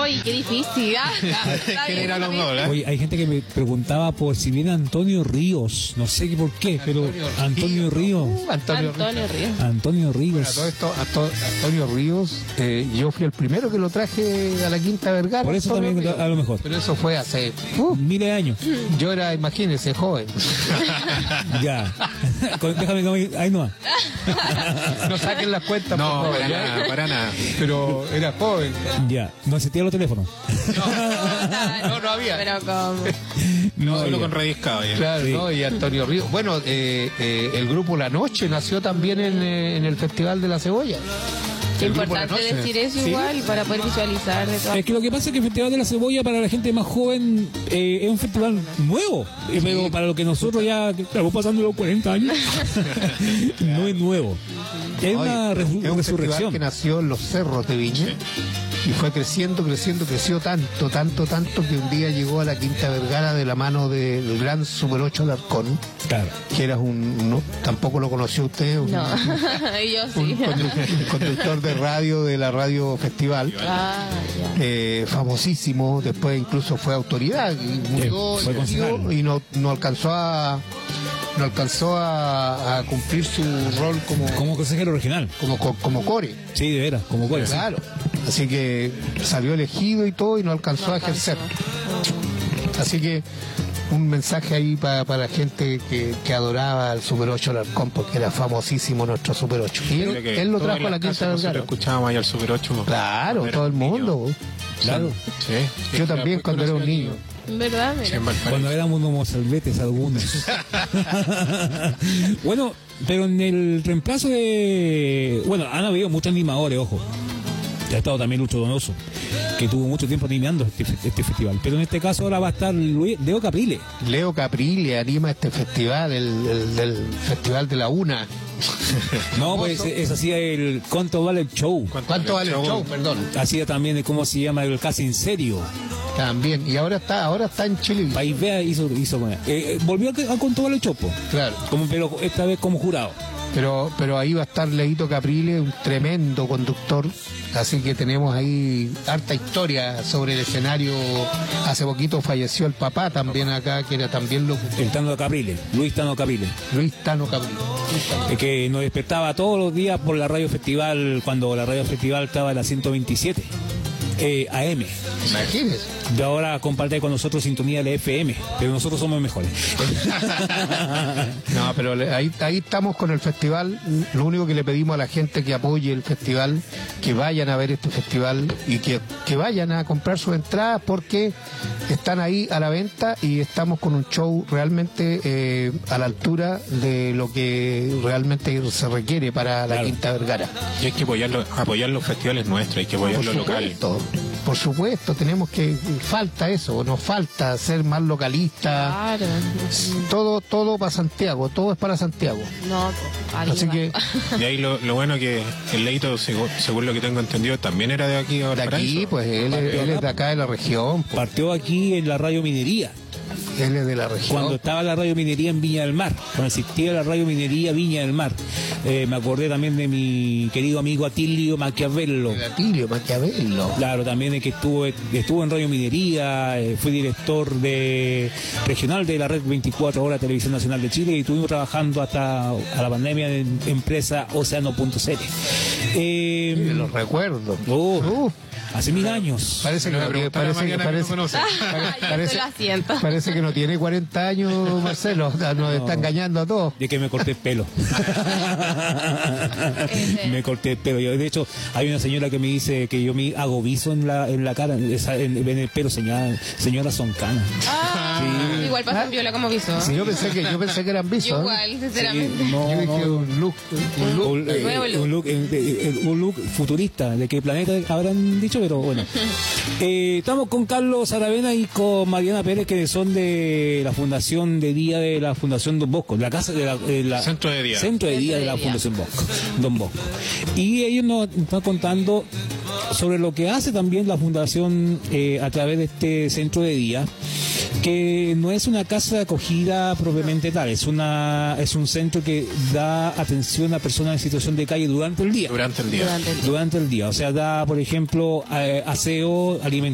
Oye, qué difícil. ¿Quién eran los dos? Oye, hay gente que me preguntaba por si viene Antonio Ríos. No sé por qué, pero Antonio Ríos. Antonio Ríos. Antonio Ríos. Bueno, todo esto, Antonio Ríos, yo fui el primero que lo traje a la Quinta Vergara. Por eso Antonio también, Ríos. a lo mejor. Pero eso fue hace... miles de años. yo era, imagínese, joven. Ya. Déjame, ahí nomás. No saquen las cuentas, No, por favor, para ¿ya? nada, para nada. Pero era joven. Ya. No existían los teléfonos. No había. Pero como... No, solo ya. con rediscado ya. Claro, Sí. ¿no? Y Antonio Ríos. Bueno, el grupo La Noche nació también en el Festival de la Cebolla. Qué El grupo La importante Noche. decir eso Sí. igual para poder visualizar de todas. Es que lo que pasa es que el Festival de la Cebolla para la gente más joven es un festival nuevo, pero para lo que nosotros ya que estamos pasando los 40 años no es nuevo. Es una Oye, es un festival resurrección. que nació en los cerros de Viña y fue creciendo, creció tanto que un día llegó a la Quinta Vergara de la mano del gran Super 8 Alarcón, Claro. que era tampoco lo conoció usted, No, yo sí. un conductor de radio de la Radio Festival. Ah, ya. Famosísimo, después incluso fue autoridad y murió fue concejal. y no alcanzó a cumplir su rol Como consejero regional. como core. Sí, de veras, como cuál. Claro. Así que salió elegido y todo y no alcanzó a ejercer. Así que un mensaje ahí para la gente que adoraba al Super 8 Alarcón, porque era famosísimo nuestro Super 8. Y Creo que él lo todas trajo a la las Quinta casas nosotros Vergara. escuchábamos ahí al Super 8. Claro, cuando todo el éramos mundo. niños. Claro. Sí. Yo también cuando era un niño. ¿Verdad? Sí, Mira. en Valparaíso. Cuando éramos homosalvetes algunos. Bueno, pero en el reemplazo de... Bueno, han habido muchos animadores, ojo. Ya ha estado también Lucho Donoso, que tuvo mucho tiempo animando este festival. Pero en este caso ahora va a estar Leo Caprile. Leo Caprile anima este festival, el del Festival de la Una. No, pues es así el ¿Cuánto vale el show? ¿Cuánto vale el show? Perdón. Hacía también ¿cómo se llama? El Casi en Serio. También. Y ahora está en Chile. País Vea hizo con él. Volvió a Cuánto vale el show, po. Claro. Pero esta vez como jurado. Pero ahí va a estar Leito Caprile, un tremendo conductor. Así que tenemos ahí harta historia sobre el escenario. Hace poquito falleció el papá también acá, que era también El Tano Caprile, Luis Tano Caprile. Luis Tano Caprile. Que nos despertaba todos los días por la radio festival, cuando la radio festival estaba en la 127 AM. Imagínese. Y ahora comparte con nosotros sintonía de FM, pero nosotros somos mejores. No, pero ahí estamos con el festival. Lo único que le pedimos a la gente que apoye el festival, que vayan a ver este festival y que vayan a comprar sus entradas, porque están ahí a la venta y estamos con un show realmente a la altura de lo que realmente se requiere para la Claro. Quinta Vergara. Y hay que apoyar los festivales nuestros, hay que apoyar los locales. Por supuesto, tenemos que, falta eso, nos falta ser más localistas. Claro. Todo para Santiago, todo es para Santiago. No, arriba. Así que Y ahí lo bueno que el Leito, según lo que tengo entendido, también era de aquí a de Valparaíso. aquí, pues él es de acá de la región, pues, Partió aquí en la radio Minería, él es de la región. cuando estaba la radio Minería en Viña del Mar, cuando existía la radio Minería Viña del Mar. Me acordé también de mi querido amigo Atilio Maquiavelo. De Atilio Maquiavelo. Claro, también de que estuvo en Radio Minería, fue director regional de la red 24 Horas Televisión Nacional de Chile y estuvimos trabajando hasta a la pandemia en empresa Océano.cl. Los recuerdo. Hace 1000 años. Parece que Me preguntaron a Mariana que no conoce. Yo se lo asiento. parece que no tiene 40 años, Marcelo. Nos está engañando a todos. De que me corté el pelo. Me corté el pelo. Yo, de hecho, hay una señora que me dice que yo me hago viso en la cara, en el pelo, señora Soncana. Sí. Igual pasa viola como viso. Sí, yo pensé que eran visos. Yo igual, sinceramente. No, Yo dije no. un look. Un look futurista. ¿De qué planeta habrán dicho? Pero bueno. Estamos con Carlos Aravena y con Mariana Pérez, que son de la Fundación de Día de la Fundación Don Bosco, la casa de la Centro de Día. Centro de Día de la Fundación Don Bosco. Y ellos nos están contando sobre lo que hace también la Fundación a través de este Centro de Día, que no es una casa de acogida propiamente tal, es un centro que da atención a personas en situación de calle durante el día. Durante el día. Durante el día, o sea, da, por ejemplo, aseo, alimentación,